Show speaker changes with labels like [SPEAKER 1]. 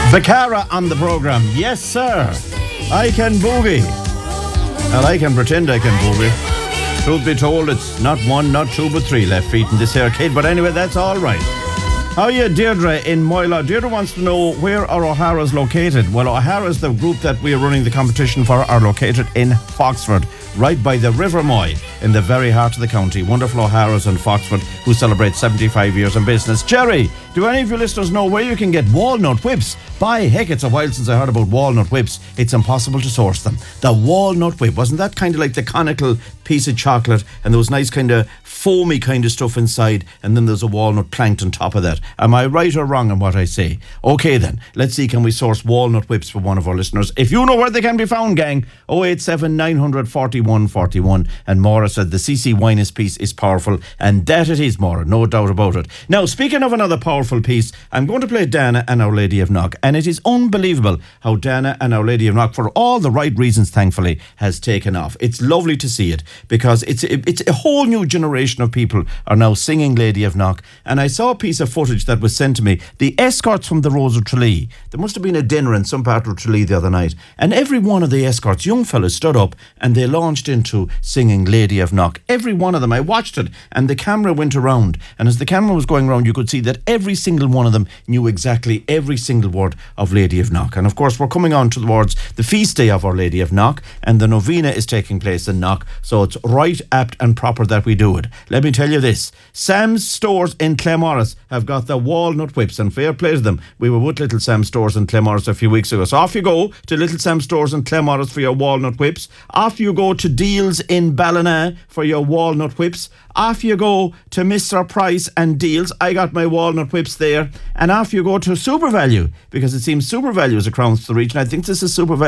[SPEAKER 1] Vicara on the programme. Yes, sir. I can boogie. And I can pretend I can boogie. Truth be told, it's not one, not two, but three left feet in this here kid. But anyway, that's all right. How are you, Deirdre in Moyla? Deirdre wants to know where are O'Hara's located. Well, O'Hara's, the group that we are running the competition for, are located in Foxford, right by the River Moy, in the very heart of the county. Wonderful O'Hara's in Foxford, who celebrate 75 years in business. Jerry, do any of your listeners know where you can get walnut whips? By heck, it's a while since I heard about walnut whips. It's impossible to source them. The walnut whip, wasn't that kind of like the conical piece of chocolate and those nice kind of foamy kind of stuff inside, and then there's a walnut planked on top of that? Am I right or wrong in what I say? Okay then, let's see, can we source walnut whips for one of our listeners? If you know where they can be found, gang, 087 900 41 41. And Maura said the CC Winus piece is powerful, and that it is, Maura, no doubt about it. Now, speaking of another powerful piece, I'm going to play Dana and Our Lady of Knock, and it is unbelievable how Dana and Our Lady of Knock, for all the right reasons, thankfully, has taken off. It's lovely to see it, because it's a whole new generation of people are now singing Lady of Knock. And I saw a piece of footage that was sent to me. The escorts from the Rose of Tralee. There must have been a dinner in some part of Tralee the other night, and every one of the escorts, young fellas, stood up and they launched into singing Lady of Knock. Every one of them. I watched it, and the camera went around, and as the camera was going around, you could see that every single one of them knew exactly every single word of Lady of Knock. And of course, we're coming on towards the feast day of Our Lady of Knock, and the novena is taking place in Knock, so it's right, apt and proper that we do it. Let me tell you this, Sam's Stores in Claremorris have got the walnut whips, and fair play to them. We were with Little Sam's Stores in Claremorris a few weeks ago, so off you go to Little Sam's Stores in Claremorris for your walnut whips. Off you go to Deals in Ballina for your walnut whips. Off you go to Mr. Price and Deals. I got my walnut whips there. And off you go to Super Value, because it seems Super Value is across the region. I think this is Super Value